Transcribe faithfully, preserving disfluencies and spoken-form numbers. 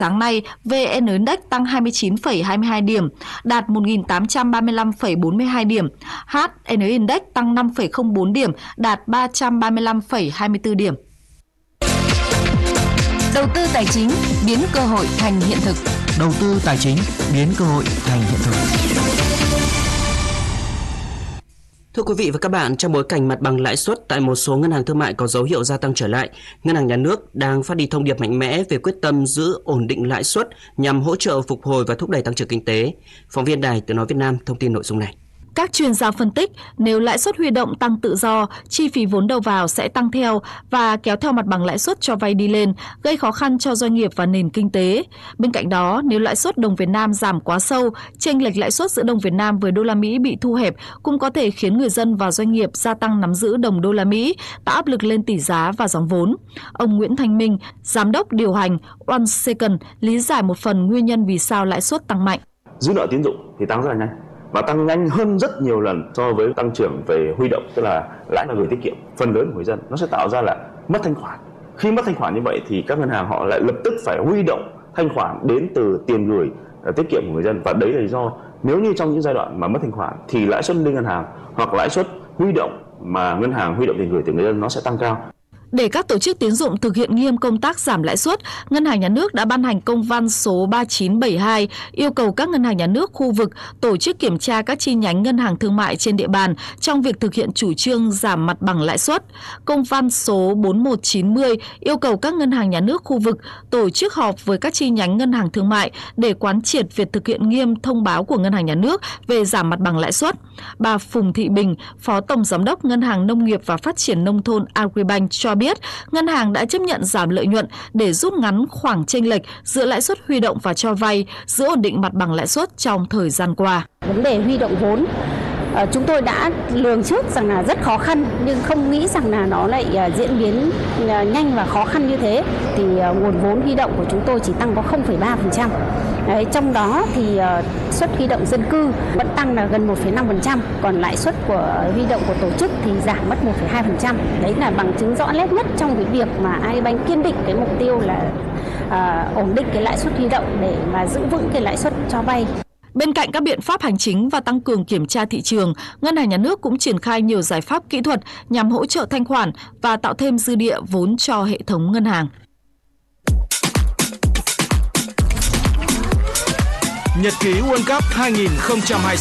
Sáng nay, vê en Index tăng hai mươi chín phẩy hai mươi hai điểm, đạt một nghìn tám trăm ba mươi lăm phẩy bốn mươi hai điểm. hát en Index tăng năm phẩy không bốn điểm, đạt ba trăm ba mươi lăm phẩy hai mươi tư điểm. Đầu tư tài chính biến cơ hội thành hiện thực. Đầu tư tài chính biến cơ hội thành hiện thực. Thưa quý vị và các bạn, trong bối cảnh mặt bằng lãi suất tại một số ngân hàng thương mại có dấu hiệu gia tăng trở lại, Ngân hàng Nhà nước đang phát đi thông điệp mạnh mẽ về quyết tâm giữ ổn định lãi suất nhằm hỗ trợ phục hồi và thúc đẩy tăng trưởng kinh tế. Phóng viên Đài Tiếng nói Việt Nam thông tin nội dung này. Các chuyên gia phân tích, nếu lãi suất huy động tăng tự do, chi phí vốn đầu vào sẽ tăng theo và kéo theo mặt bằng lãi suất cho vay đi lên, gây khó khăn cho doanh nghiệp và nền kinh tế. Bên cạnh đó, nếu lãi suất đồng Việt Nam giảm quá sâu, chênh lệch lãi suất giữa đồng Việt Nam với đô la Mỹ bị thu hẹp cũng có thể khiến người dân và doanh nghiệp gia tăng nắm giữ đồng đô la Mỹ, tạo áp lực lên tỷ giá và dòng vốn. Ông Nguyễn Thanh Minh, giám đốc điều hành One Second, lý giải một phần nguyên nhân vì sao lãi suất tăng mạnh. Dư nợ tín dụng thì tăng rất là nhanh, và tăng nhanh hơn rất nhiều lần so với tăng trưởng về huy động, tức là lãi và gửi tiết kiệm. Phần lớn của người dân nó sẽ tạo ra là mất thanh khoản. Khi mất thanh khoản như vậy thì các ngân hàng họ lại lập tức phải huy động thanh khoản đến từ tiền gửi tiết kiệm của người dân, và đấy là lý do nếu như trong những giai đoạn mà mất thanh khoản thì lãi suất liên ngân hàng hoặc lãi suất huy động mà ngân hàng huy động tiền gửi từ người dân nó sẽ tăng cao. Để các tổ chức tín dụng thực hiện nghiêm công tác giảm lãi suất, Ngân hàng Nhà nước đã ban hành công văn số ba chín bảy hai yêu cầu các ngân hàng nhà nước khu vực tổ chức kiểm tra các chi nhánh ngân hàng thương mại trên địa bàn trong việc thực hiện chủ trương giảm mặt bằng lãi suất. Công văn số bốn một chín không yêu cầu các ngân hàng nhà nước khu vực tổ chức họp với các chi nhánh ngân hàng thương mại để quán triệt việc thực hiện nghiêm thông báo của Ngân hàng Nhà nước về giảm mặt bằng lãi suất. Bà Phùng Thị Bình, Phó Tổng Giám đốc Ngân hàng Nông nghiệp và Phát triển Nông thôn Agribank cho biết, ngân hàng đã chấp nhận giảm lợi nhuận để rút ngắn khoảng chênh lệch giữa lãi suất huy động và cho vay, giữ ổn định mặt bằng lãi suất trong thời gian qua. Vấn đề huy động vốn, chúng tôi đã lường trước rằng là rất khó khăn, nhưng không nghĩ rằng là nó lại diễn biến nhanh và khó khăn như thế. Thì nguồn vốn huy động của chúng tôi chỉ tăng có không phẩy ba phần trăm. Đấy, trong đó thì suất huy động dân cư vẫn tăng là gần một phẩy năm phần trăm, còn lãi suất của huy động của tổ chức thì giảm mất một phẩy hai phần trăm. Đấy là bằng chứng rõ nét nhất trong cái việc mà Agribank kiên định cái mục tiêu là à, ổn định cái lãi suất huy động để mà giữ vững cái lãi suất cho vay. Bên cạnh các biện pháp hành chính và tăng cường kiểm tra thị trường, Ngân hàng Nhà nước cũng triển khai nhiều giải pháp kỹ thuật nhằm hỗ trợ thanh khoản và tạo thêm dư địa vốn cho hệ thống ngân hàng. Nhật ký World Cup hai không hai sáu